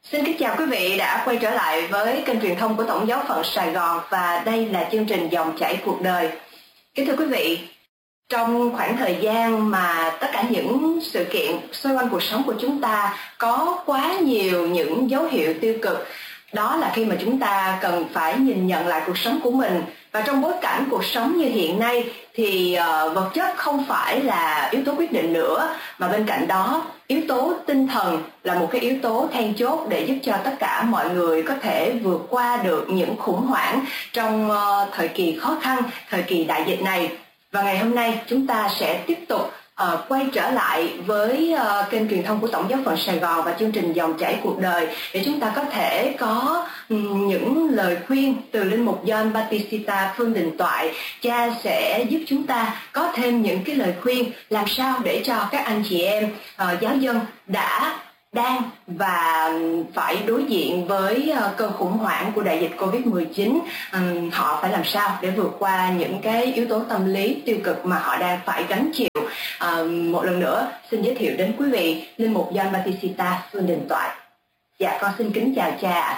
Xin kính chào quý vị đã quay trở lại với kênh truyền thông của Tổng giáo phận Sài Gòn và đây là chương trình Dòng chảy cuộc đời. Kính thưa quý vị, trong khoảng thời gian mà tất cả những sự kiện xoay quanh cuộc sống của chúng ta có quá nhiều những dấu hiệu tiêu cực, đó là khi mà chúng ta cần phải nhìn nhận lại cuộc sống của mình. Và trong bối cảnh cuộc sống như hiện nay thì vật chất không phải là yếu tố quyết định nữa, mà bên cạnh đó yếu tố tinh thần là một cái yếu tố then chốt để giúp cho tất cả mọi người có thể vượt qua được những khủng hoảng trong thời kỳ khó khăn, thời kỳ đại dịch này. Và ngày hôm nay chúng ta sẽ tiếp tục quay trở lại với kênh truyền thông của Tổng giáo phận Sài Gòn và chương trình Dòng chảy cuộc đời để chúng ta có thể có những lời khuyên từ Linh mục John Batista Phương Đình Toại. Cha sẽ giúp chúng ta có thêm những cái lời khuyên làm sao để cho các anh chị em giáo dân đang và phải đối diện với cơn khủng hoảng của đại dịch Covid-19, họ phải làm sao để vượt qua những cái yếu tố tâm lý tiêu cực mà họ đang phải gánh chịu. Một lần nữa xin giới thiệu đến quý vị Linh mục John Batista Phương Đình Toại. Dạ, con xin kính chào cha.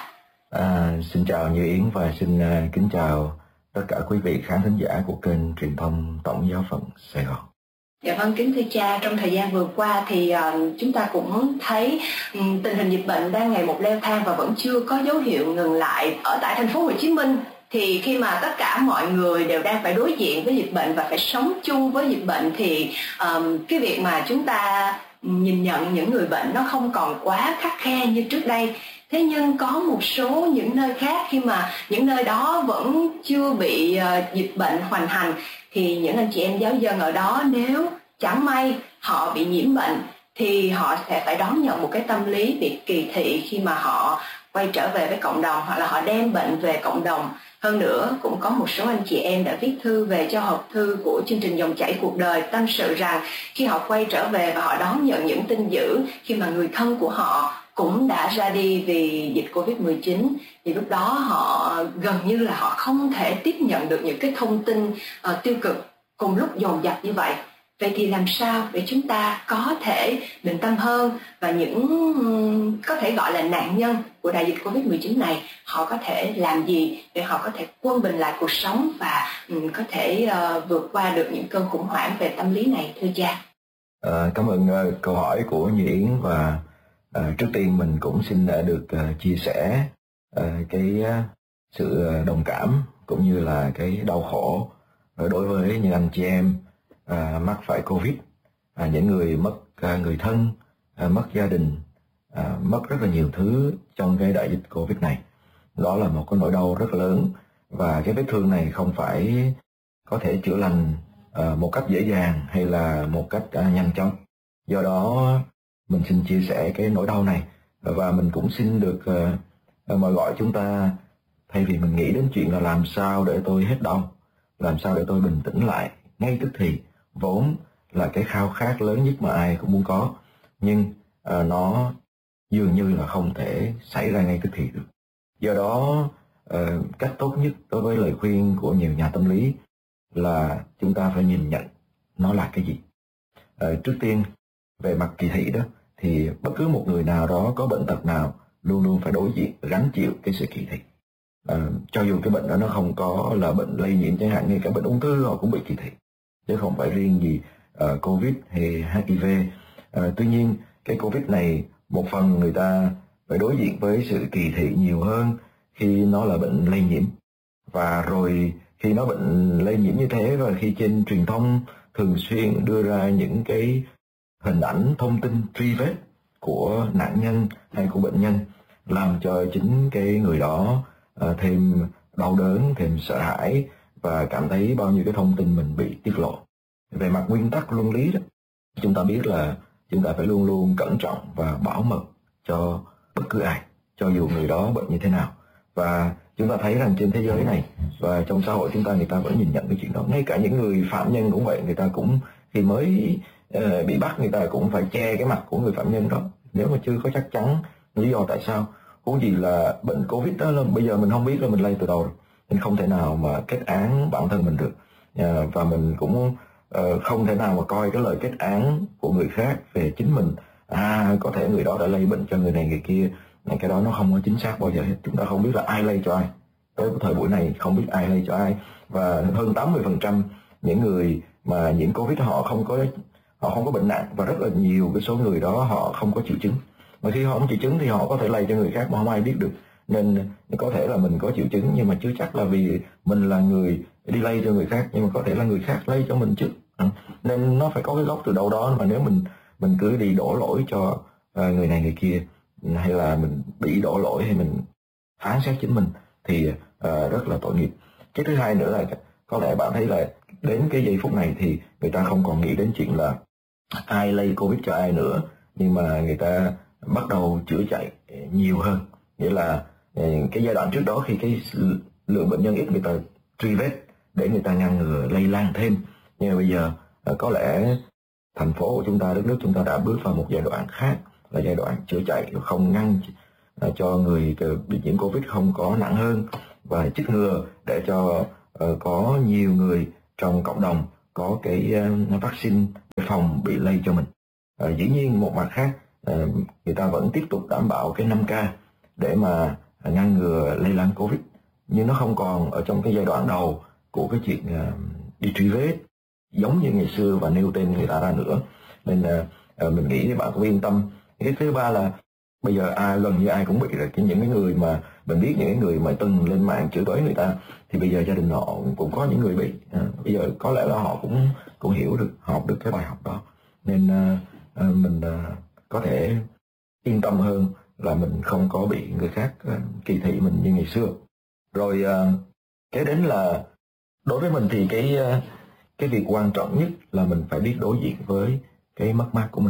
Xin chào Như Yến và xin kính chào tất cả quý vị khán thính giả của kênh truyền thông Tổng giáo phận Sài Gòn. Dạ vâng, kính thưa cha, trong thời gian vừa qua thì chúng ta cũng thấy tình hình dịch bệnh đang ngày một leo thang và vẫn chưa có dấu hiệu ngừng lại. Ở tại thành phố Hồ Chí Minh thì khi mà tất cả mọi người đều đang phải đối diện với dịch bệnh và phải sống chung với dịch bệnh thì cái việc mà chúng ta nhìn nhận những người bệnh nó không còn quá khắt khe như trước đây. Thế nhưng có một số những nơi khác, khi mà những nơi đó vẫn chưa bị dịch bệnh hoành hành, thì những anh chị em giáo dân ở đó nếu chẳng may họ bị nhiễm bệnh thì họ sẽ phải đón nhận một cái tâm lý bị kỳ thị khi mà họ quay trở về với cộng đồng hoặc là họ đem bệnh về cộng đồng. Hơn nữa cũng có một số anh chị em đã viết thư về cho hộp thư của chương trình Dòng chảy cuộc đời, tâm sự rằng khi họ quay trở về và họ đón nhận những tin dữ khi mà người thân của họ cũng đã ra đi vì dịch Covid-19, thì lúc đó họ gần như là họ không thể tiếp nhận được những cái thông tin tiêu cực cùng lúc dồn dập như vậy. Vậy thì làm sao để chúng ta có thể bình tâm hơn, và những có thể gọi là nạn nhân của đại dịch Covid-19 này, họ có thể làm gì để họ có thể quân bình lại cuộc sống và có thể vượt qua được những cơn khủng hoảng về tâm lý này, thưa cha? Cảm ơn câu hỏi của Như Yến, và trước tiên mình cũng xin được chia sẻ cái sự đồng cảm cũng như là cái đau khổ đối với những anh chị em mắc phải Covid, những người mất người thân, mất gia đình, mất rất là nhiều thứ trong cái đại dịch Covid này. Đó là một cái nỗi đau rất lớn, và cái vết thương này không phải có thể chữa lành một cách dễ dàng hay là một cách nhanh chóng. Do đó mình xin chia sẻ cái nỗi đau này, và mình cũng xin được mời gọi chúng ta, thay vì mình nghĩ đến chuyện là làm sao để tôi hết đau, làm sao để tôi bình tĩnh lại ngay tức thì, vốn là cái khao khát lớn nhất mà ai cũng muốn có, nhưng nó dường như là không thể xảy ra ngay tức thì được. Do đó cách tốt nhất đối với lời khuyên của nhiều nhà tâm lý là chúng ta phải nhìn nhận nó là cái gì. Trước tiên, về mặt kỳ thị đó, thì bất cứ một người nào đó có bệnh tật nào luôn luôn phải đối diện, gánh chịu cái sự kỳ thị. Cho dù cái bệnh đó nó không có là bệnh lây nhiễm, chẳng hạn như cả bệnh ung thư họ cũng bị kỳ thị, chứ không phải riêng gì Covid hay HIV. Tuy nhiên cái Covid này một phần người ta phải đối diện với sự kỳ thị nhiều hơn khi nó là bệnh lây nhiễm. Và rồi khi nó bệnh lây nhiễm như thế, và khi trên truyền thông thường xuyên đưa ra những cái hình ảnh, thông tin truy vết của nạn nhân hay của bệnh nhân, làm cho chính cái người đó thêm đau đớn, thêm sợ hãi và cảm thấy bao nhiêu cái thông tin mình bị tiết lộ. Về mặt nguyên tắc luân lý đó, chúng ta biết là chúng ta phải luôn luôn cẩn trọng và bảo mật cho bất cứ ai, cho dù người đó bệnh như thế nào. Và chúng ta thấy rằng trên thế giới này và trong xã hội chúng ta, người ta vẫn nhìn nhận cái chuyện đó. Ngay cả những người phạm nhân cũng vậy, người ta cũng khi mới bị bắt, người ta cũng phải che cái mặt của người phạm nhân đó nếu mà chưa có chắc chắn lý do tại sao. Huống gì là bệnh Covid đó là bây giờ mình không biết là mình lây từ đâu rồi, nên không thể nào mà kết án bản thân mình được. Và mình cũng không thể nào mà coi cái lời kết án của người khác về chính mình, có thể người đó đã lây bệnh cho người này người kia, cái đó nó không có chính xác bao giờ hết. Chúng ta không biết là ai lây cho ai, tới thời buổi này không biết ai lây cho ai. Và hơn 80% những người mà nhiễm Covid họ không có bệnh nặng, và rất là nhiều cái số người đó họ không có triệu chứng. Mà khi họ không triệu chứng thì họ có thể lây cho người khác mà không ai biết được. Nên có thể là mình có triệu chứng nhưng mà chưa chắc là vì mình là người đi lây cho người khác, nhưng mà có thể là người khác lây cho mình trước. Nên nó phải có cái gốc từ đâu đó, mà nếu mình cứ đi đổ lỗi cho người này người kia, hay là mình bị đổ lỗi, hay mình phán xét chính mình thì rất là tội nghiệp. Cái thứ hai nữa là có lẽ bạn thấy là đến cái giây phút này thì người ta không còn nghĩ đến chuyện là ai lây Covid cho ai nữa, nhưng mà người ta bắt đầu chữa chạy nhiều hơn. Nghĩa là cái giai đoạn trước đó khi cái lượng bệnh nhân ít, người ta truy vết để người ta ngăn ngừa lây lan thêm. Nhưng mà bây giờ có lẽ thành phố của chúng ta, đất nước chúng ta đã bước vào một giai đoạn khác, là giai đoạn chữa chạy, không ngăn cho người bị nhiễm Covid không có nặng hơn, và chích ngừa để cho có nhiều người trong cộng đồng có cái vaccine để phòng bị lây cho mình. Dĩ nhiên một mặt khác, người ta vẫn tiếp tục đảm bảo cái 5K để mà ngăn ngừa lây lan Covid, nhưng nó không còn ở trong cái giai đoạn đầu của cái chuyện đi truy vết giống như ngày xưa và nêu tên người ta ra nữa. Nên mình nghĩ bạn cũng yên tâm. Cái thứ ba là bây giờ gần như ai cũng bị rồi. Những cái người mà mình biết, những cái người mà từng lên mạng chửi bới người ta, thì bây giờ gia đình họ cũng có những người bị. Bây giờ có lẽ là họ cũng hiểu được, học được cái bài học đó. Nên mình có thể yên tâm hơn là mình không có bị người khác kỳ thị mình như ngày xưa. Rồi cái đến là đối với mình thì cái việc quan trọng nhất là mình phải biết đối diện với cái mất mát của mình.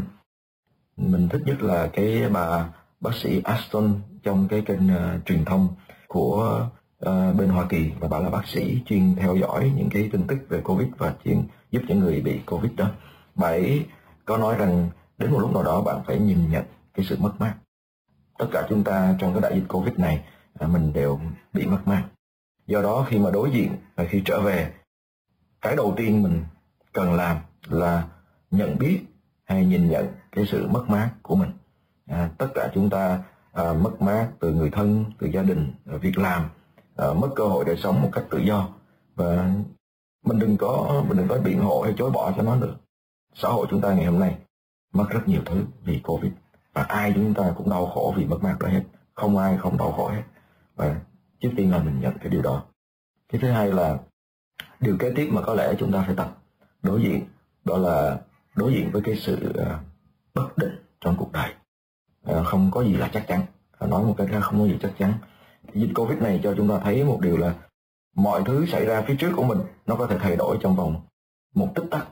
Mình thích nhất là cái bà bác sĩ Aston trong cái kênh truyền thông của bên Hoa Kỳ, và bà là bác sĩ chuyên theo dõi những cái tin tức về Covid và chuyên giúp những người bị Covid đó. Bà ấy có nói rằng đến một lúc nào đó bạn phải nhìn nhận cái sự mất mát. Tất cả chúng ta trong cái đại dịch Covid này mình đều bị mất mát. Do đó khi mà đối diện và khi trở về, cái đầu tiên mình cần làm là nhận biết hay nhìn nhận cái sự mất mát của mình. Tất cả chúng ta mất mát từ người thân, từ gia đình, việc làm, mất cơ hội để sống một cách tự do, và mình đừng có biện hộ hay chối bỏ cho nó nữa. Xã hội chúng ta ngày hôm nay mất rất nhiều thứ vì Covid, và ai chúng ta cũng đau khổ vì mất mát đó hết, không ai không đau khổ hết. Và trước tiên là mình nhận cái điều đó. Cái thứ hai là điều kế tiếp mà có lẽ chúng ta phải tập đối diện, đó là đối diện với cái sự bất định trong cuộc đời. Không có gì là chắc chắn. Nói một cách ra, không có gì chắc chắn. Dịch Covid này cho chúng ta thấy một điều là mọi thứ xảy ra phía trước của mình nó có thể thay đổi trong vòng một tích tắc.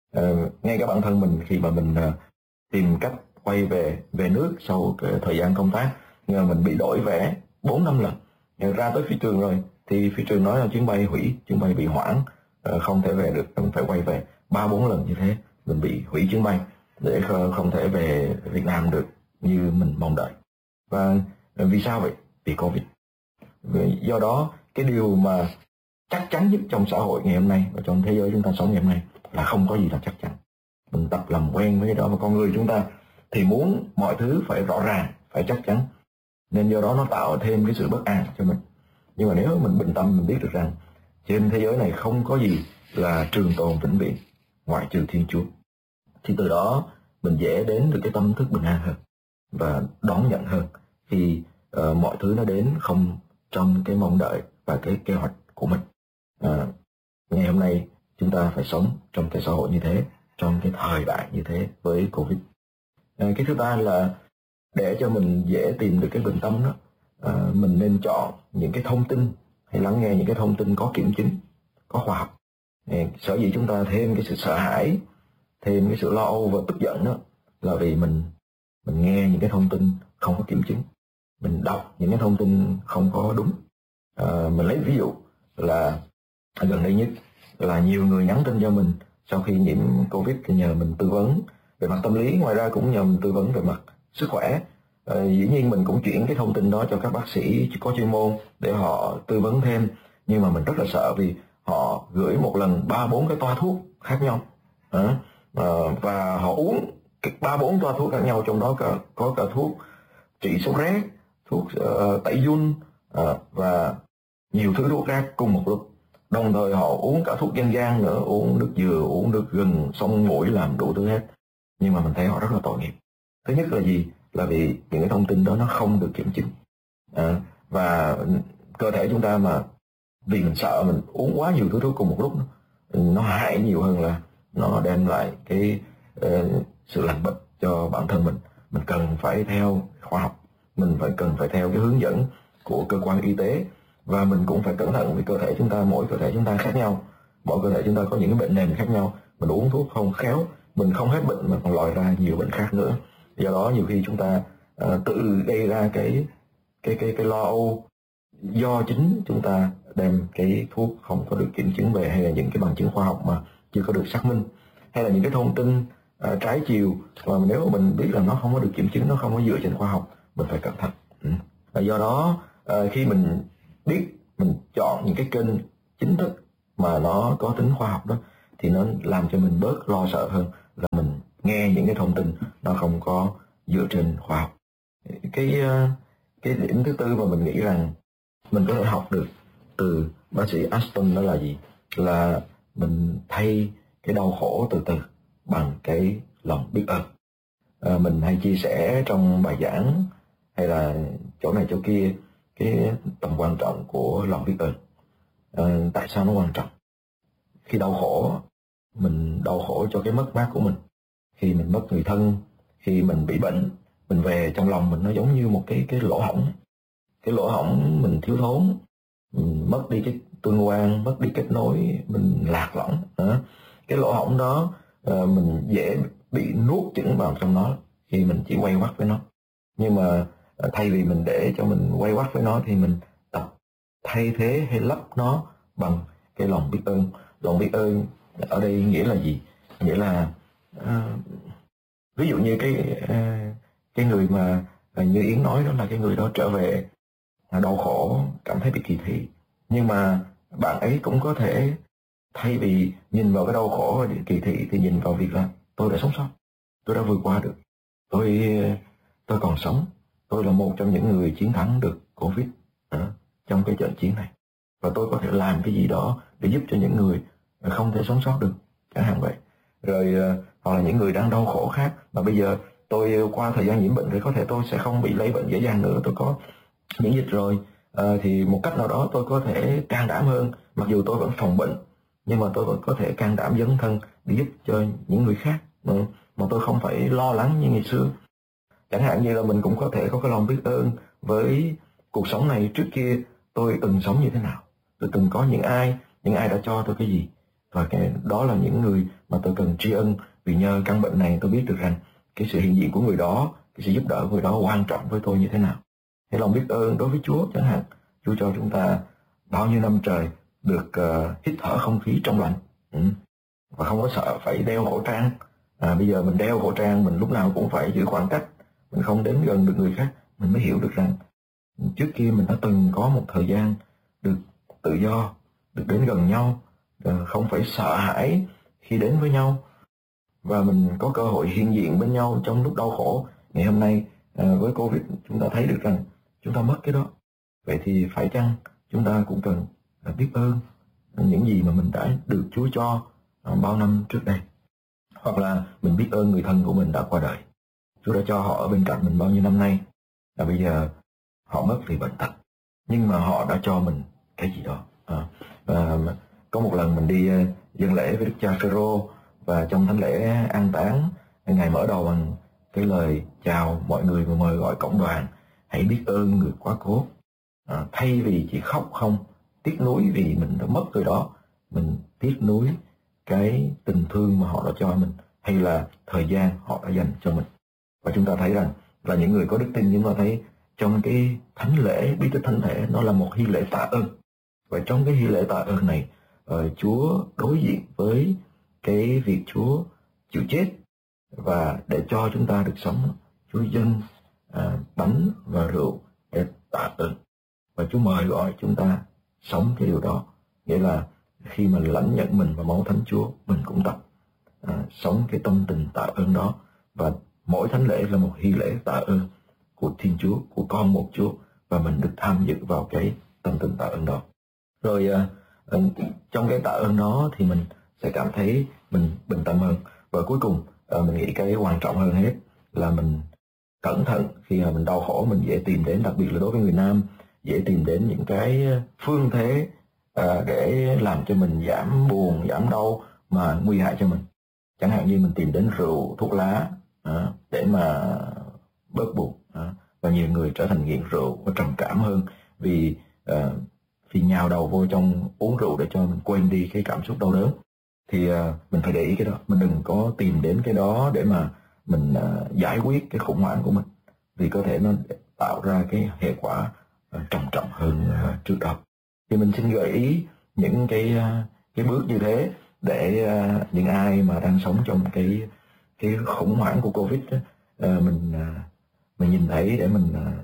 Ngay cả bản thân mình, khi mà mình tìm cách quay về nước sau cái thời gian công tác, nhưng mà mình bị đổi vé 4-5 lần. Ra tới phi trường rồi thì phi trường nói là chuyến bay hủy, chuyến bay bị hoãn, không thể về được, mình phải quay về 3-4 lần như thế. Mình bị hủy chuyến bay để không thể về Việt Nam được như mình mong đợi. Và vì sao vậy? Vì Covid. Do đó cái điều mà chắc chắn nhất trong xã hội ngày hôm nay và trong thế giới chúng ta sống ngày hôm nay là không có gì là chắc chắn. Mình tập làm quen với cái đó, và con người chúng ta thì muốn mọi thứ phải rõ ràng, phải chắc chắn, nên do đó nó tạo thêm cái sự bất an cho mình. Nhưng mà nếu mình bình tâm, mình biết được rằng trên thế giới này không có gì là trường tồn vĩnh viễn ngoại trừ Thiên Chúa, thì từ đó mình dễ đến được cái tâm thức bình an hơn và đón nhận hơn khi mọi thứ nó đến không trong cái mong đợi và cái kế hoạch của mình. Ngày hôm nay chúng ta phải sống trong cái xã hội như thế, trong cái thời đại như thế với Covid. Cái thứ ba là để cho mình dễ tìm được cái bình tâm đó, mình nên chọn những cái thông tin hay lắng nghe những cái thông tin có kiểm chứng, có khoa học. Sở dĩ chúng ta thêm cái sự sợ hãi, thêm cái sự lo âu và tức giận đó là vì mình nghe những cái thông tin không có kiểm chứng, mình đọc những cái thông tin không có đúng. Mình lấy ví dụ là gần đây nhất là nhiều người nhắn tin cho mình sau khi nhiễm Covid thì nhờ mình tư vấn về mặt tâm lý, ngoài ra cũng nhờ mình tư vấn về mặt sức khỏe. Dĩ nhiên mình cũng chuyển cái thông tin đó cho các bác sĩ có chuyên môn để họ tư vấn thêm, nhưng mà mình rất là sợ vì họ gửi một lần 3-4 cái toa thuốc khác nhau, và họ uống 3-4 toa thuốc khác nhau, trong đó có cả thuốc trị sốt rét, thuốc tẩy giun và nhiều thứ thuốc khác cùng một lúc. Đồng thời họ uống cả thuốc dân gian nữa, uống nước dừa, uống nước gừng, xông mũi, làm đủ thứ hết. Nhưng mà mình thấy họ rất là tội nghiệp. Thứ nhất là gì? Là vì những cái thông tin đó nó không được kiểm chứng. Và cơ thể chúng ta mà vì mình sợ mình uống quá nhiều thứ thuốc cùng một lúc, nó hại nhiều hơn là nó đem lại cái sự lành bệnh cho bản thân mình. Mình cần phải theo khoa học, mình cần phải theo cái hướng dẫn của cơ quan y tế, và mình cũng phải cẩn thận vì cơ thể chúng ta, mỗi cơ thể chúng ta khác nhau, mỗi cơ thể chúng ta có những cái bệnh nền khác nhau. Mình uống thuốc không khéo, mình không hết bệnh mà còn lòi ra nhiều bệnh khác nữa. Do đó nhiều khi chúng ta tự gây ra cái lo âu do chính chúng ta đem cái thuốc không có được kiểm chứng về, hay là những cái bằng chứng khoa học mà chưa có được xác minh, hay là những cái thông tin trái chiều mà nếu mà mình biết là nó không có được kiểm chứng, nó không có dựa trên khoa học, mình phải cẩn thận. Và do đó khi mình biết mình chọn những cái kênh chính thức mà nó có tính khoa học đó, thì nó làm cho mình bớt lo sợ hơn là mình nghe những cái thông tin nó không có dựa trên khoa học. Cái điểm thứ tư mà mình nghĩ rằng mình có thể học được từ bác sĩ Aston đó là gì? Là mình thay cái đau khổ từ từ bằng cái lòng biết ơn. Mình hay chia sẻ trong bài giảng hay là chỗ này chỗ kia cái tầm quan trọng của lòng biết ơn. Tại sao nó quan trọng? Khi đau khổ, mình đau khổ cho cái mất mát của mình. Khi mình mất người thân, khi mình bị bệnh, mình về trong lòng mình nó giống như một cái lỗ hổng. Cái lỗ hổng mình thiếu thốn, mình mất đi cái tương quan, mất đi kết nối, mình lạc lõng. Cái lỗ hổng đó mình dễ bị nuốt chửng vào trong nó khi mình chỉ quay quắt với nó. Nhưng mà thay vì mình để cho mình quay quắt với nó thì mình tập thay thế hay lấp nó bằng cái lòng biết ơn. Lòng biết ơn ở đây nghĩa là gì? Nghĩa là ví dụ như cái người mà như Yến nói, đó là cái người đó trở về đau khổ, cảm thấy bị kỳ thị, nhưng mà bạn ấy cũng có thể thay vì nhìn vào cái đau khổ và kỳ thị thì nhìn vào việc là tôi đã sống sót, tôi đã vượt qua được, tôi còn sống, tôi là một trong những người chiến thắng được Covid trong cái trận chiến này, và tôi có thể làm cái gì đó để giúp cho những người không thể sống sót được, chẳng hạn vậy. Rồi hoặc là những người đang đau khổ khác mà bây giờ tôi qua thời gian nhiễm bệnh thì có thể tôi sẽ không bị lấy bệnh dễ dàng nữa, tôi có miễn dịch rồi, thì một cách nào đó tôi có thể can đảm hơn, mặc dù tôi vẫn phòng bệnh nhưng mà tôi vẫn có thể can đảm dấn thân để giúp cho những người khác mà tôi không phải lo lắng như ngày xưa. Chẳng hạn như là mình cũng có thể có cái lòng biết ơn với cuộc sống này. Trước kia tôi từng sống như thế nào, tôi từng có những ai đã cho tôi cái gì, và đó là những người mà tôi cần tri ân, vì nhờ căn bệnh này tôi biết được rằng cái sự hiện diện của người đó, cái sự giúp đỡ của người đó quan trọng với tôi như thế nào. Hay lòng biết ơn đối với Chúa chẳng hạn, Chúa cho chúng ta bao nhiêu năm trời được hít thở không khí trong lành, và không có sợ phải đeo khẩu trang. Bây giờ mình đeo khẩu trang, mình lúc nào cũng phải giữ khoảng cách, mình không đến gần được người khác, mình mới hiểu được rằng trước kia mình đã từng có một thời gian được tự do, được đến gần nhau, không phải sợ hãi khi đến với nhau, và mình có cơ hội hiện diện bên nhau trong lúc đau khổ. Ngày hôm nay với Covid chúng ta thấy được rằng chúng ta mất cái đó. Vậy thì phải chăng chúng ta cũng cần biết ơn những gì mà mình đã được Chúa cho bao năm trước đây, hoặc là mình biết ơn người thân của mình đã qua đời, Chúa đã cho họ ở bên cạnh mình bao nhiêu năm nay, và bây giờ họ mất vì bệnh tật, nhưng mà họ đã cho mình cái gì đó. Có một lần mình đi dâng lễ với Đức Cha Phêrô, và trong thánh lễ an táng, Ngài mở đầu bằng cái lời chào mọi người và mời gọi cộng đoàn hãy biết ơn người quá cố. Thay vì chỉ khóc không, tiếc nuối vì mình đã mất người đó, mình tiếc nuối cái tình thương mà họ đã cho mình, hay là thời gian họ đã dành cho mình. Và chúng ta thấy rằng là những người có đức tin, chúng ta thấy trong cái thánh lễ bí tích thánh thể, nó là một hy lễ tạ ơn. Và trong cái hy lễ tạ ơn này, Chúa đối diện với cái việc Chúa chịu chết và để cho chúng ta được sống. Chúa dâng bánh và rượu để tạ ơn, và Chúa mời gọi chúng ta sống cái điều đó. Nghĩa là khi mà lãnh nhận mình và máu thánh Chúa, mình cũng tập sống cái tâm tình tạ ơn đó. Và mỗi thánh lễ là một hy lễ tạ ơn, của Thiên Chúa, của con một Chúa, và mình được tham dự vào cái tâm tình tạ ơn đó. Rồi trong cái tạ ơn đó thì mình sẽ cảm thấy mình bình tâm hơn. Và cuối cùng mình nghĩ cái quan trọng hơn hết là mình cẩn thận khi mà mình đau khổ. Mình dễ tìm đến, đặc biệt là đối với người nam, dễ tìm đến những cái phương thế để làm cho mình giảm buồn, giảm đau mà nguy hại cho mình. Chẳng hạn như mình tìm đến rượu, thuốc lá để mà bớt buồn. Và nhiều người trở thành nghiện rượu và trầm cảm hơn vì nhào đầu vô trong uống rượu để cho mình quên đi cái cảm xúc đau đớn. Thì mình phải để ý cái đó, mình đừng có tìm đến cái đó để mà mình giải quyết cái khủng hoảng của mình, vì có thể nó tạo ra cái hệ quả trầm trọng hơn trước đó. Thì mình xin gợi ý những cái bước như thế để những ai mà đang sống trong cái khủng hoảng của Covid đó, mình nhìn thấy để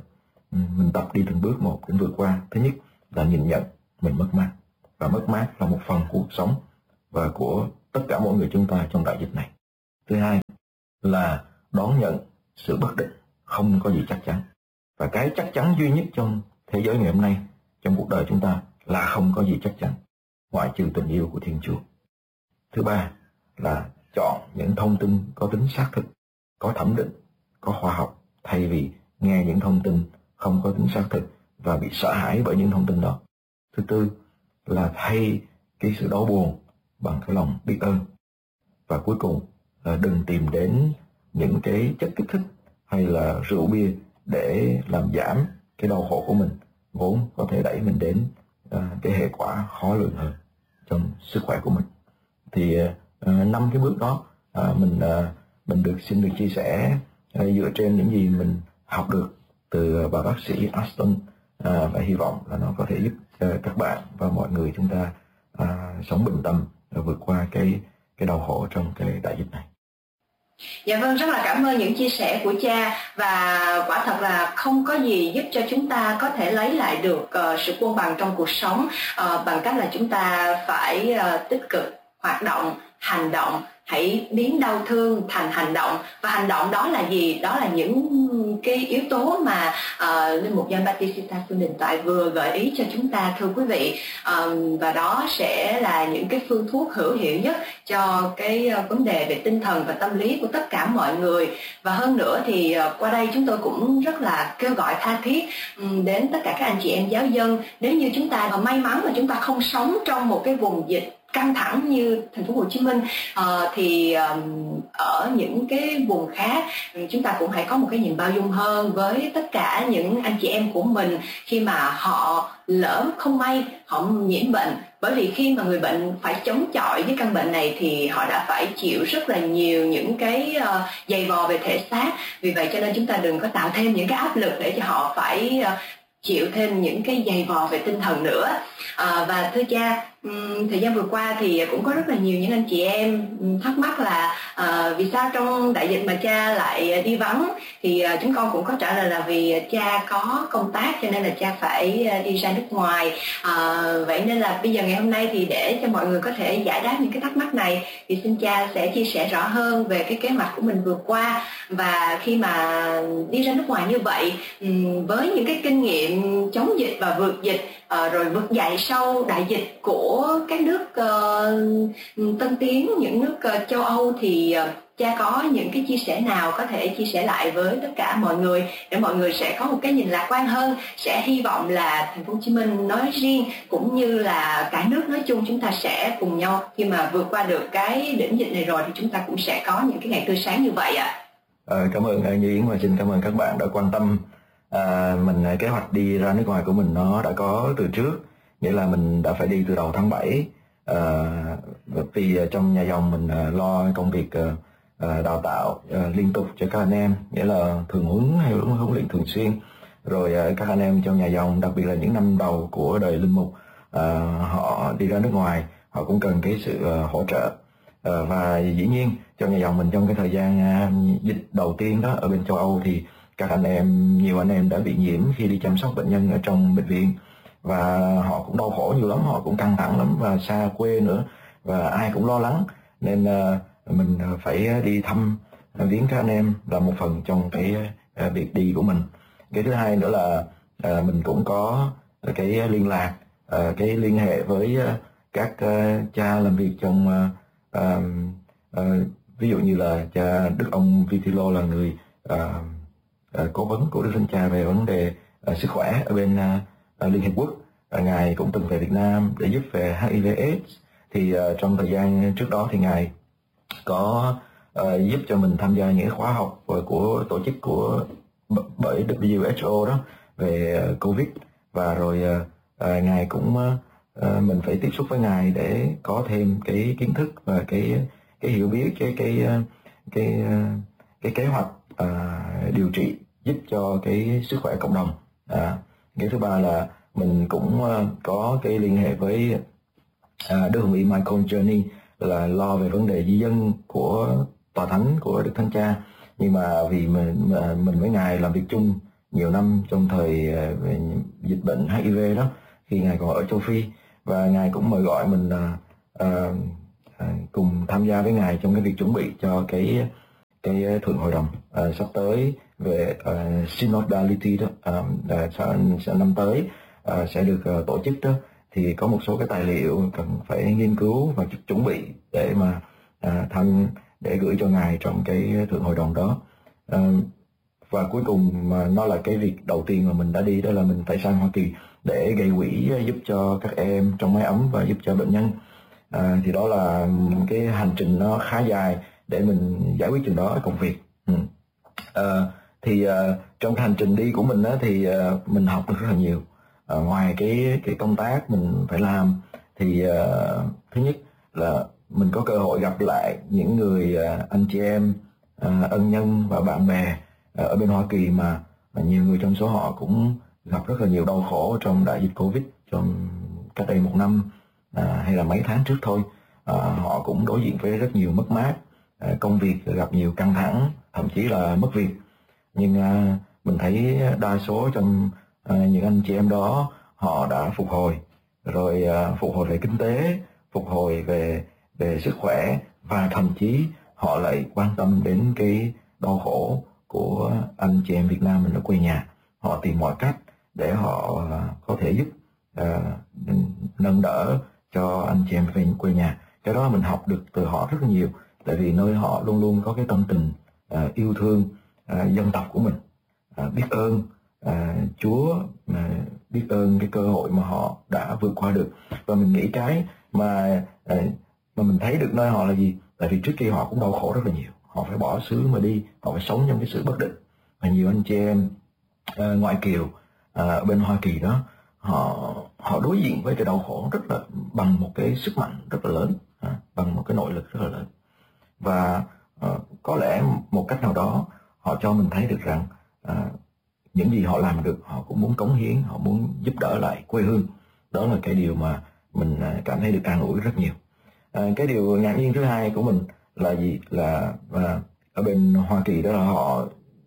mình tập đi từng bước một để vượt qua. Thứ nhất là nhìn nhận mình mất mát, và mất mát là một phần của cuộc sống và của tất cả mọi người chúng ta trong đại dịch này. Thứ hai là đón nhận sự bất định, không có gì chắc chắn. Và cái chắc chắn duy nhất trong thế giới ngày hôm nay, trong cuộc đời chúng ta, là không có gì chắc chắn ngoại trừ tình yêu của Thiên Chúa. Thứ ba là chọn những thông tin có tính xác thực, có thẩm định, có khoa học, thay vì nghe những thông tin không có tính xác thực và bị sợ hãi bởi những thông tin đó. Thứ tư là thay cái sự đau buồn bằng cái lòng biết ơn. Và cuối cùng là đừng tìm đến những cái chất kích thích hay là rượu bia để làm giảm cái đau khổ của mình, vốn có thể đẩy mình đến cái hệ quả khó lường hơn trong sức khỏe của mình. Thì 5 cái bước đó mình xin được chia sẻ dựa trên những gì mình học được từ bà bác sĩ Aston, và hy vọng là nó có thể giúp các bạn và mọi người chúng ta sống bình tâm và vượt qua cái đau khổ trong cái đại dịch này. Dạ vâng, rất là cảm ơn những chia sẻ của cha, và quả thật là không có gì giúp cho chúng ta có thể lấy lại được sự cân bằng trong cuộc sống bằng cách là chúng ta phải tích cực hoạt động, hành động, hãy biến đau thương thành hành động. Và hành động đó là gì? Đó là những cái yếu tố mà Linh mục Gioan Battista Phương Đình Toại vừa gợi ý cho chúng ta, thưa quý vị. Và đó sẽ là những cái phương thuốc hữu hiệu nhất cho cái vấn đề về tinh thần và tâm lý của tất cả mọi người. Và hơn nữa thì qua đây chúng tôi cũng rất là kêu gọi tha thiết đến tất cả các anh chị em giáo dân, nếu như chúng ta may mắn mà chúng ta không sống trong một cái vùng dịch căng thẳng như thành phố Hồ Chí Minh, thì ở những cái vùng khác chúng ta cũng hãy có một cái nhìn bao dung hơn với tất cả những anh chị em của mình khi mà họ lỡ không may họ nhiễm bệnh. Bởi vì khi mà người bệnh phải chống chọi với căn bệnh này thì họ đã phải chịu rất là nhiều những cái dày vò về thể xác. Vì vậy cho nên chúng ta đừng có tạo thêm những cái áp lực để cho họ phải chịu thêm những cái dày vò về tinh thần nữa. Và thưa cha, thời gian vừa qua thì cũng có rất là nhiều những anh chị em thắc mắc là vì sao trong đại dịch mà cha lại đi vắng, thì chúng con cũng có trả lời là vì cha có công tác cho nên là cha phải đi ra nước ngoài. Vậy nên là bây giờ ngày hôm nay thì để cho mọi người có thể giải đáp những cái thắc mắc này thì xin cha sẽ chia sẻ rõ hơn về cái kế hoạch của mình vừa qua. Và khi mà đi ra nước ngoài như vậy, với những cái kinh nghiệm chống dịch và vượt dịch rồi vực dậy sau đại dịch của các nước tân tiến, những nước châu Âu, thì cha có những cái chia sẻ nào có thể chia sẻ lại với tất cả mọi người để mọi người sẽ có một cái nhìn lạc quan hơn, sẽ hy vọng là thành phố Hồ Chí Minh nói riêng cũng như là cả nước nói chung chúng ta sẽ cùng nhau khi mà vượt qua được cái đỉnh dịch này rồi thì chúng ta cũng sẽ có những cái ngày tươi sáng như vậy ạ. Cảm ơn Như Yến và xin cảm ơn các bạn đã quan tâm. Kế hoạch đi ra nước ngoài của mình nó đã có từ trước, nghĩa là mình đã phải đi từ đầu tháng 7, vì trong nhà dòng mình lo công việc đào tạo liên tục cho các anh em, nghĩa là thường huấn hay huấn luyện thường xuyên. Rồi các anh em trong nhà dòng, đặc biệt là những năm đầu của đời linh mục, họ đi ra nước ngoài, họ cũng cần cái sự hỗ trợ. Và dĩ nhiên trong nhà dòng mình trong cái thời gian dịch đầu tiên đó ở bên châu Âu thì các anh em, nhiều anh em đã bị nhiễm khi đi chăm sóc bệnh nhân ở trong bệnh viện, và họ cũng đau khổ nhiều lắm, họ cũng căng thẳng lắm và xa quê nữa, và ai cũng lo lắng, nên mình phải đi thăm viếng các anh em là một phần trong cái việc đi của mình. Cái thứ hai nữa là mình cũng có cái liên lạc, cái liên hệ với các cha làm việc trong ví dụ như là cha Đức ông Vitilo là người cố vấn của Đức Thánh Cha về vấn đề sức khỏe ở bên Liên Hiệp Quốc. Ngài cũng từng về Việt Nam để giúp về HIV/AIDS. Thì trong thời gian trước đó thì Ngài có giúp cho mình tham gia những khóa học của tổ chức bởi WHO đó về Covid, và rồi Ngài cũng mình phải tiếp xúc với Ngài để có thêm cái kiến thức và cái hiểu biết cái kế hoạch điều trị giúp cho cái sức khỏe cộng đồng. Cái thứ ba là mình cũng có cái liên hệ với Đức Hồng Y Michael Journey, là lo về vấn đề di dân của tòa thánh của Đức Thánh Cha. Nhưng mà vì mình với Ngài làm việc chung nhiều năm trong thời dịch bệnh HIV đó, khi Ngài còn ở châu Phi, và Ngài cũng mời gọi mình cùng tham gia với Ngài trong cái việc chuẩn bị cho cái thượng hội đồng sắp tới về synodality đó, năm tới sẽ được tổ chức đó. Thì có một số cái tài liệu cần phải nghiên cứu và chuẩn bị để mà để gửi cho Ngài trong cái thượng hội đồng đó. Và cuối cùng mà nó là cái việc đầu tiên mà mình đã đi, đó là mình phải sang Hoa Kỳ để gây quỹ giúp cho các em trong mái ấm và giúp cho bệnh nhân. Thì đó là cái hành trình nó khá dài để mình giải quyết chừng đó công việc. Trong cái hành trình đi của mình thì mình học được rất là nhiều. Ngoài cái công tác mình phải làm thì thứ nhất là mình có cơ hội gặp lại những người anh chị em ân nhân và bạn bè ở bên Hoa Kỳ mà nhiều người trong số họ cũng gặp rất là nhiều đau khổ trong đại dịch Covid trong cách đây 1 năm hay là mấy tháng trước thôi. Họ cũng đối diện với rất nhiều mất mát, công việc gặp nhiều căng thẳng, thậm chí là mất việc. Nhưng mình thấy đa số trong những anh chị em đó họ đã phục hồi, rồi phục hồi về kinh tế, phục hồi về sức khỏe, và thậm chí họ lại quan tâm đến cái đau khổ của anh chị em Việt Nam mình ở quê nhà. Họ tìm mọi cách để họ có thể giúp nâng đỡ cho anh chị em về quê nhà. Cái đó mình học được từ họ rất nhiều, tại vì nơi họ luôn luôn có cái tâm tình yêu thương dân tộc của mình, biết ơn Chúa, biết ơn cái cơ hội mà họ đã vượt qua được. Và mình nghĩ cái mà mình thấy được nơi họ là gì? Tại vì trước kia họ cũng đau khổ rất là nhiều, họ phải bỏ xứ mà đi, họ phải sống trong cái sự bất định. Và nhiều anh chị em ngoại kiều ở bên Hoa Kỳ đó, họ đối diện với cái đau khổ rất là bằng một cái sức mạnh rất là lớn, bằng một cái nội lực rất là lớn. Và có lẽ một cách nào đó họ cho mình thấy được rằng những gì họ làm được, họ cũng muốn cống hiến, họ muốn giúp đỡ lại quê hương. Đó là cái điều mà mình cảm thấy được an ủi rất nhiều. Cái điều ngạc nhiên thứ hai của mình là gì? Là ở bên Hoa Kỳ đó là họ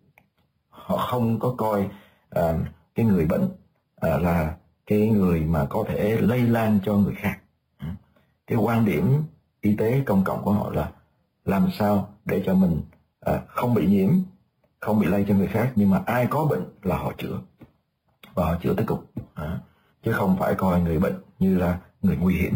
không có coi cái người bệnh là cái người mà có thể lây lan cho người khác. Cái quan điểm y tế công cộng của họ là làm sao để cho mình không bị nhiễm, không bị lây cho người khác, nhưng mà ai có bệnh là họ chữa, và họ chữa tới cùng, chứ không phải coi người bệnh như là người nguy hiểm.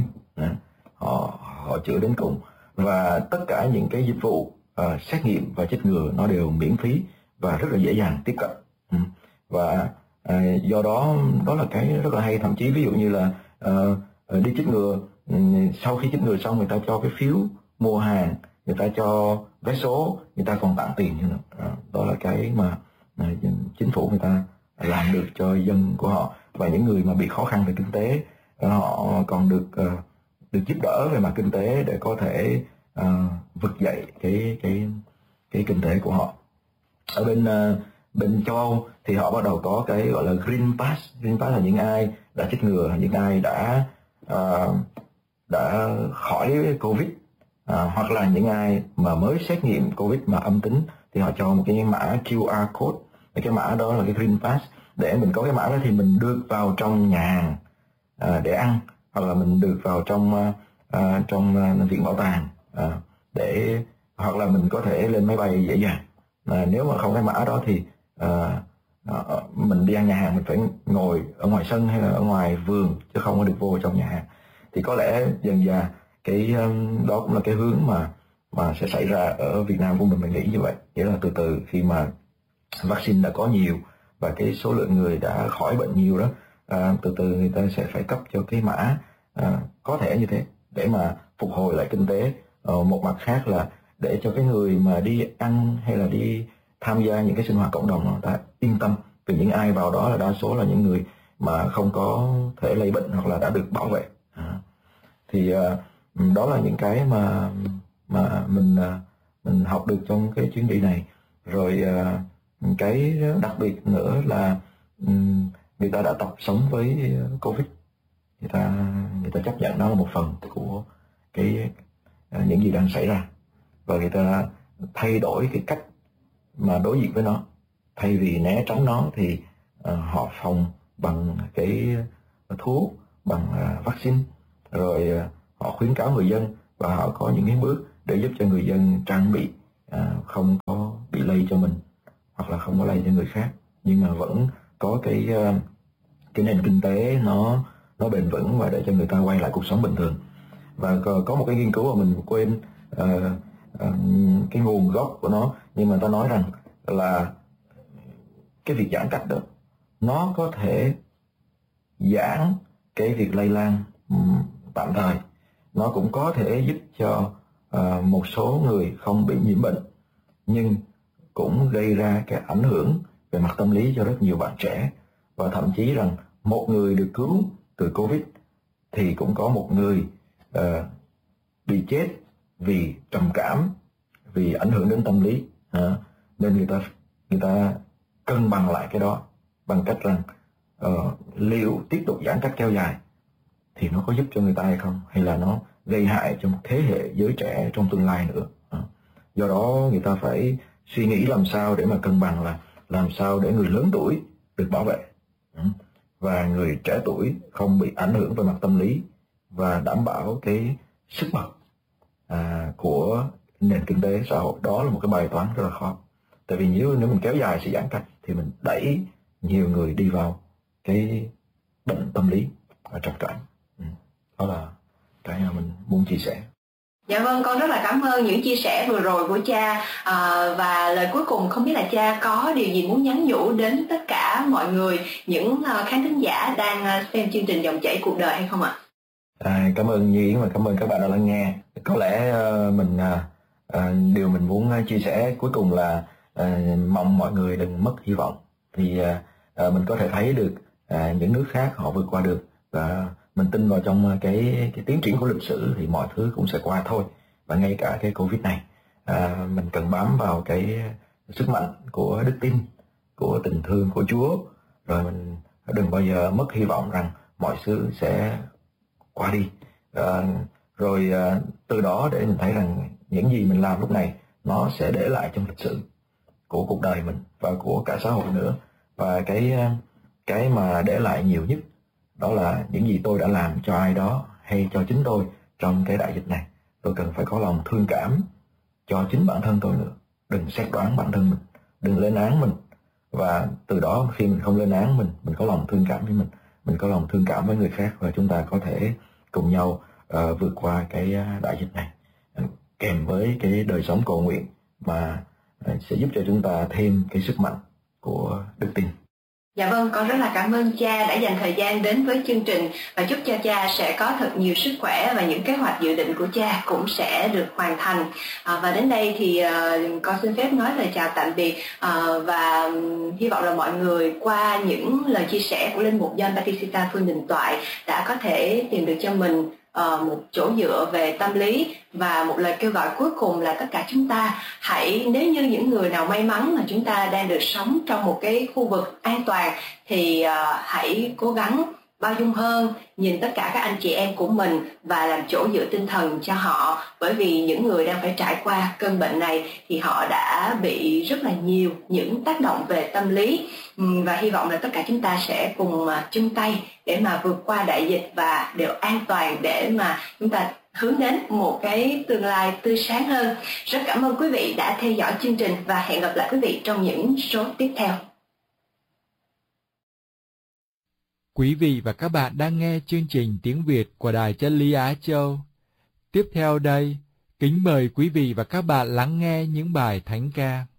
Họ chữa đến cùng, và tất cả những cái dịch vụ xét nghiệm và chích ngừa nó đều miễn phí và rất là dễ dàng tiếp cận. Và do đó là cái rất là hay. Thậm chí ví dụ như là đi chích ngừa, sau khi chích ngừa xong người ta cho cái phiếu mua hàng, người ta cho vé số, người ta còn tặng tiền nữa. Đó là cái mà chính phủ người ta làm được cho dân của họ. Và những người mà bị khó khăn về kinh tế, họ còn được giúp đỡ về mặt kinh tế để có thể vực dậy cái kinh tế của họ. Ở bên châu Âu thì họ bắt đầu có cái gọi là Green Pass. Green Pass là những ai đã chích ngừa, những ai đã khỏi Covid, hoặc là những ai mà mới xét nghiệm Covid mà âm tính, thì họ cho một cái mã QR code. Cái mã đó là cái Green Pass. Để mình có cái mã đó thì mình được vào trong nhà hàng để ăn, hoặc là mình được vào trong viện bảo tàng hoặc là mình có thể lên máy bay dễ dàng. Nếu mà không cái mã đó thì Mình đi ăn nhà hàng mình phải ngồi ở ngoài sân hay là ở ngoài vườn chứ không có được vô trong nhà hàng. Thì có lẽ dần dà cái đó cũng là cái hướng mà sẽ xảy ra ở Việt Nam của mình nghĩ như vậy. Nghĩa là từ từ khi mà vaccine đã có nhiều và cái số lượng người đã khỏi bệnh nhiều đó, từ từ người ta sẽ phải cấp cho cái mã có thể như thế để mà phục hồi lại kinh tế. Một mặt khác là để cho cái người mà đi ăn hay là đi tham gia những cái sinh hoạt cộng đồng người ta yên tâm, vì những ai vào đó là đa số là những người mà không có thể lây bệnh hoặc là đã được bảo vệ. Thì đó là những cái mà mình học được trong cái chuyến đi này. Rồi cái đặc biệt nữa là người ta đã tập sống với Covid, người ta chấp nhận nó là một phần của cái những gì đang xảy ra, và người ta thay đổi cái cách mà đối diện với nó. Thay vì né tránh nó thì họ phòng bằng cái thuốc, bằng vaccine, rồi họ khuyến cáo người dân và họ có những cái bước để giúp cho người dân trang bị, không có bị lây cho mình hoặc là không có lây cho người khác, nhưng mà vẫn có cái nền kinh tế nó bền vững và để cho người ta quay lại cuộc sống bình thường. Và có một cái nghiên cứu mà mình quên cái nguồn gốc của nó, nhưng mà ta nói rằng là cái việc giãn cách đó nó có thể giãn cái việc lây lan tạm thời, nó cũng có thể giúp cho một số người không bị nhiễm bệnh, nhưng cũng gây ra cái ảnh hưởng về mặt tâm lý cho rất nhiều bạn trẻ. Và thậm chí rằng một người được cứu từ Covid thì cũng có một người bị chết vì trầm cảm, vì ảnh hưởng đến tâm lý. Nên người ta cân bằng lại cái đó bằng cách rằng liệu tiếp tục giãn cách kéo dài thì nó có giúp cho người ta hay không, hay là nó gây hại cho một thế hệ giới trẻ trong tương lai nữa. Do đó người ta phải suy nghĩ làm sao để mà cân bằng, là làm sao để người lớn tuổi được bảo vệ và người trẻ tuổi không bị ảnh hưởng về mặt tâm lý, và đảm bảo cái sức bật của nền kinh tế xã hội. Đó là một cái bài toán rất là khó. Tại vì nếu mình kéo dài sự giãn cách thì mình đẩy nhiều người đi vào cái bệnh tâm lý và trầm cảm. Đó là cái mà mình muốn chia sẻ. Dạ vâng, con rất là cảm ơn những chia sẻ vừa rồi của cha, và lời cuối cùng không biết là cha có điều gì muốn nhắn nhủ đến tất cả mọi người, những khán thính giả đang xem chương trình Dòng chảy cuộc đời hay không ạ? Cảm ơn Như Yến và cảm ơn các bạn đã lắng nghe. Có lẽ điều mình muốn chia sẻ cuối cùng là mong mọi người đừng mất hy vọng. Thì mình có thể thấy được những nước khác họ vượt qua được, và mình tin vào trong cái tiến triển của lịch sử thì mọi thứ cũng sẽ qua thôi. Và ngay cả cái Covid này, mình cần bám vào cái sức mạnh của đức tin, của tình thương của Chúa. Rồi mình đừng bao giờ mất hy vọng rằng mọi thứ sẽ qua đi. Rồi từ đó để mình thấy rằng những gì mình làm lúc này nó sẽ để lại trong lịch sử của cuộc đời mình và của cả xã hội nữa. Và cái mà để lại nhiều nhất đó là những gì tôi đã làm cho ai đó hay cho chính tôi trong cái đại dịch này. Tôi cần phải có lòng thương cảm cho chính bản thân tôi nữa. Đừng xét đoán bản thân mình, đừng lên án mình. Và từ đó khi mình không lên án mình có lòng thương cảm với mình có lòng thương cảm với người khác, và chúng ta có thể cùng nhau vượt qua cái đại dịch này, kèm với cái đời sống cầu nguyện mà sẽ giúp cho chúng ta thêm cái sức mạnh của đức tin. Dạ vâng, con rất là cảm ơn cha đã dành thời gian đến với chương trình, và chúc cho cha sẽ có thật nhiều sức khỏe và những kế hoạch dự định của cha cũng sẽ được hoàn thành. Và đến đây thì con xin phép nói lời chào tạm biệt, và hy vọng là mọi người qua những lời chia sẻ của Linh mục John Batista Phương Đình Toại đã có thể tìm được cho mình một chỗ dựa về tâm lý. Và một lời kêu gọi cuối cùng là tất cả chúng ta hãy, nếu như những người nào may mắn mà chúng ta đang được sống trong một cái khu vực an toàn, thì hãy cố gắng bao dung hơn, nhìn tất cả các anh chị em của mình và làm chỗ dựa tinh thần cho họ. Bởi vì những người đang phải trải qua cơn bệnh này thì họ đã bị rất là nhiều những tác động về tâm lý, và hy vọng là tất cả chúng ta sẽ cùng chung tay để mà vượt qua đại dịch và đều an toàn, để mà chúng ta hướng đến một cái tương lai tươi sáng hơn. Rất cảm ơn quý vị đã theo dõi chương trình và hẹn gặp lại quý vị trong những số tiếp theo. Quý vị và các bạn đang nghe chương trình tiếng Việt của Đài Chân Lý Á Châu. Tiếp theo đây, kính mời quý vị và các bạn lắng nghe những bài thánh ca.